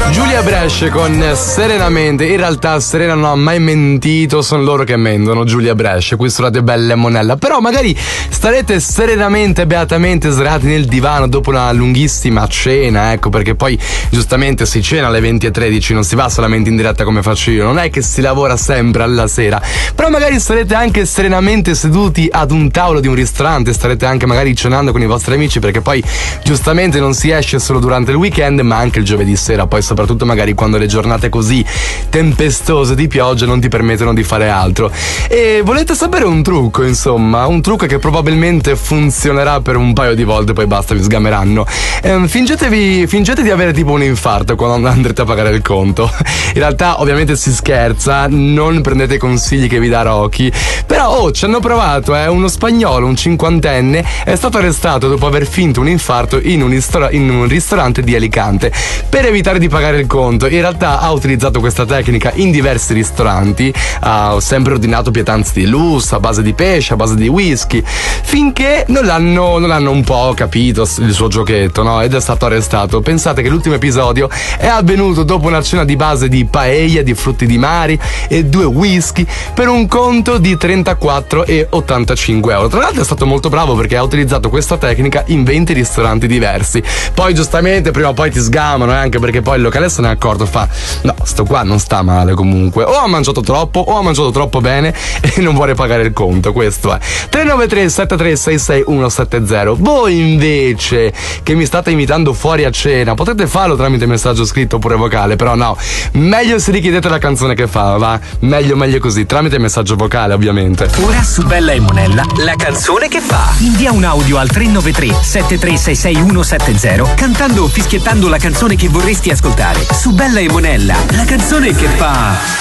Giulia Brescia con Serenamente. In realtà Serena non ha mai mentito, sono loro che mentono. Giulia Brescia, qui su Radio Bella e Monella. Però magari starete serenamente, beatamente sdraiati nel divano dopo una lunghissima cena, ecco, perché poi giustamente si cena alle 20:13, non si va solamente in diretta come faccio io, non è che si lavora sempre alla sera. Però magari starete anche serenamente seduti ad un tavolo di un ristorante, starete anche magari cenando con i vostri amici, perché poi giustamente non si esce solo durante il weekend, ma anche il giovedì sera, poi soprattutto magari quando le giornate così tempestose di pioggia non ti permettono di fare altro. E volete sapere un trucco, insomma, un trucco che probabilmente funzionerà per un paio di volte, poi basta, vi sgameranno. Fingete di avere tipo un infarto quando andrete a pagare il conto. In realtà ovviamente si scherza, non prendete i consigli che vi dà Rocky, però ci hanno provato, uno spagnolo, un cinquantenne, è stato arrestato dopo aver finto un infarto in un ristorante di Alicante per evitare di pagare il conto. In realtà ha utilizzato questa tecnica in diversi ristoranti, ha sempre ordinato pietanze di lusso a base di pesce, a base di whisky, finché non l'hanno un po' capito il suo giochetto, no? Ed è stato arrestato. Pensate che l'ultimo episodio è avvenuto dopo una cena di base di paella, di frutti di mare e 2 whisky per un conto di 34,85 euro. Tra l'altro è stato molto bravo perché ha utilizzato questa tecnica in 20 ristoranti diversi. Poi giustamente prima o poi ti sgamano, anche perché poi il locale se ne è accorto, fa no, sto qua non sta male comunque, o ha mangiato troppo o ha mangiato troppo bene e non vuole pagare il conto. Questo è 393 7366 170. Voi invece che mi state invitando fuori a cena potete farlo tramite messaggio scritto oppure vocale, però no, meglio se richiedete la canzone che fa, va? Meglio così, tramite messaggio vocale ovviamente. Ora su Bella e Monella, la canzone che fa. Invia un audio al 393 7366 170 cantando o fischiettando la canzone che vorresti ascoltare. Su Bella e Monella, la canzone che fa.